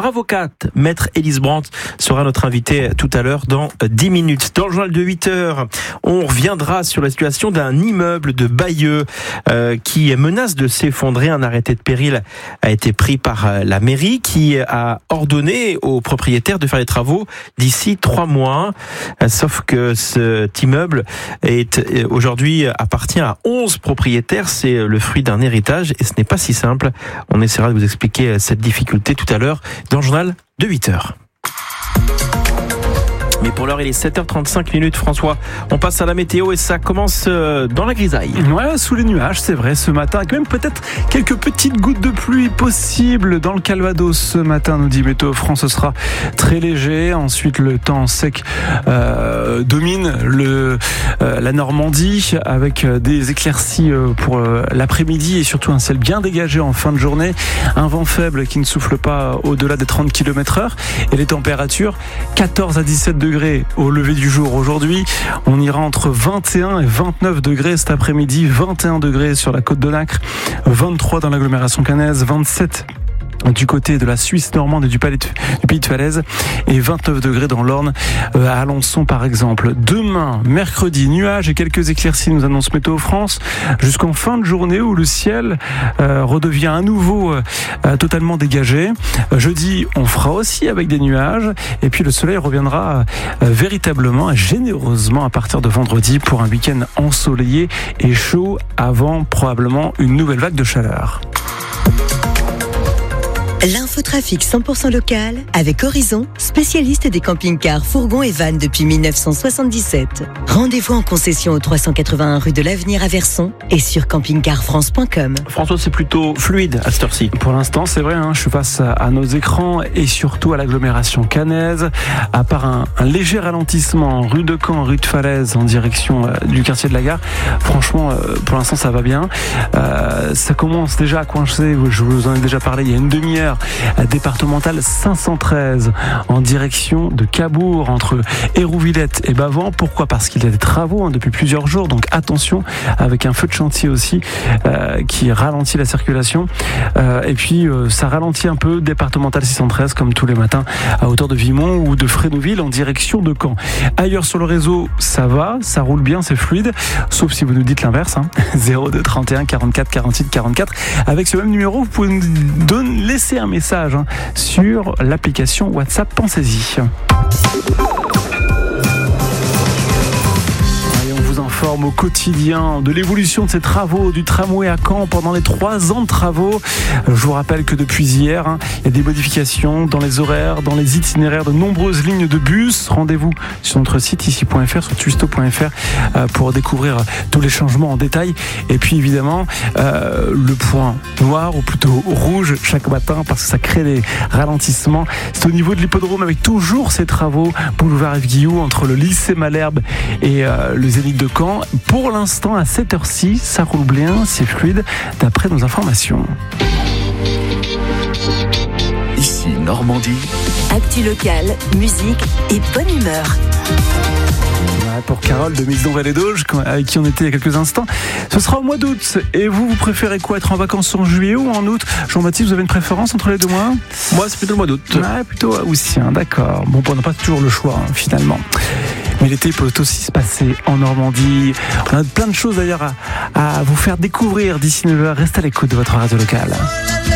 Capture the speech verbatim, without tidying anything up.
avocate, maître Élise Brandt, sera notre invitée tout à l'heure dans dix minutes. Dans le journal de huit heures, on reviendra sur la situation d'un immeuble de Bayeux euh, qui menace de s'effondrer. Un arrêté de péril a été pris par la mairie qui a ordonné aux propriétaires de faire les travaux d'ici trois mois. Sauf que cet immeuble est aujourd'hui appartient à onze propriétaires. C'est le fruit d'un héritage et ce n'est pas si simple. On essaiera de vous expliquer cette difficulté tout à l'heure dans le journal de huit heures. Mais pour l'heure, il est sept heures trente-cinq minutes, François. On passe à la météo et ça commence dans la grisaille. Ouais, sous les nuages, c'est vrai, ce matin. Avec même peut-être quelques petites gouttes de pluie possibles dans le Calvados ce matin, nous dit Météo France. Ce sera très léger. Ensuite, le temps sec euh, domine le, euh, la Normandie avec des éclaircies pour euh, l'après-midi et surtout un ciel bien dégagé en fin de journée. Un vent faible qui ne souffle pas au-delà des trente kilomètres heure. Et les températures, quatorze à dix-sept degrés au lever du jour aujourd'hui. On ira entre vingt et un et vingt-neuf degrés cet après-midi, vingt et un degrés sur la côte de l'Acre, vingt-trois dans l'agglomération caennaise, vingt-sept du côté de la Suisse normande et du, palais de, du pays de Falaise et vingt-neuf degrés dans l'Orne euh, à Alençon par exemple. Demain, mercredi, nuages et quelques éclaircies nous annonce Météo France jusqu'en fin de journée où le ciel euh, redevient à nouveau euh, totalement dégagé. Euh, jeudi, on fera aussi avec des nuages et puis le soleil reviendra euh, véritablement et généreusement à partir de vendredi pour un week-end ensoleillé et chaud avant probablement une nouvelle vague de chaleur. L'infotrafic cent pour cent local avec Horizon, spécialiste des camping-cars, fourgons et vannes depuis dix-neuf cent soixante-dix-sept. Rendez-vous en concession au trois cent quatre-vingt-un rue de l'Avenir à Verson et sur camping car france point com. François, c'est plutôt fluide à cette heure-ci. Pour l'instant, c'est vrai, hein, je suis face à nos écrans et surtout à l'agglomération caennaise. À part un, un léger ralentissement rue de Caen, rue de Falaise en direction euh, du quartier de la Gare, franchement, euh, pour l'instant, ça va bien. Euh, ça commence déjà à coincer, je vous en ai déjà parlé il y a une demi-heure, départementale cinq cent treize en direction de Cabourg entre Hérouvillette et Bavent. Pourquoi ? Parce qu'il y a des travaux hein, depuis plusieurs jours, donc attention, avec un feu de chantier aussi euh, qui ralentit la circulation euh, et puis euh, ça ralentit un peu départementale six cent treize comme tous les matins à hauteur de Vimont ou de Frénouville en direction de Caen. Ailleurs sur le réseau, ça va, ça roule bien, c'est fluide, sauf si vous nous dites l'inverse, hein. zéro deux trente et un quarante-quatre quarante-huit quarante-quatre. Avec ce même numéro, vous pouvez nous donner, laisser un message hein, sur l'application WhatsApp, pensez-y. Informe au quotidien de l'évolution de ces travaux du tramway à Caen pendant les trois ans de travaux. Je vous rappelle que depuis hier, hein, il y a des modifications dans les horaires, dans les itinéraires de nombreuses lignes de bus. Rendez-vous sur notre site ici point f r, sur tuisto point f r euh, pour découvrir tous les changements en détail. Et puis évidemment, euh, le point noir ou plutôt rouge chaque matin parce que ça crée des ralentissements. C'est au niveau de l'hippodrome avec toujours ces travaux boulevard Yves Guilloux entre le lycée Malherbe et euh, le Zénith de Caen. Pour l'instant, à cette heure-ci, ça roule bien, c'est fluide, d'après nos informations. Ici, Normandie. Actu locale, musique et bonne humeur. Ouais, pour Carole de Misdon-Vallée d'Auge, avec qui on était il y a quelques instants. Ce sera au mois d'août. Et vous, vous préférez quoi, être en vacances en juillet ou en août ? Jean-Baptiste, vous avez une préférence entre les deux mois ? Moi, c'est plutôt le mois d'août. Ouais, plutôt aussi, hein, d'accord. Bon, on n'a pas toujours le choix, hein, finalement. Mais l'été peut aussi se passer en Normandie. On a plein de choses d'ailleurs à, à vous faire découvrir d'ici neuf heures. Restez à l'écoute de votre radio locale.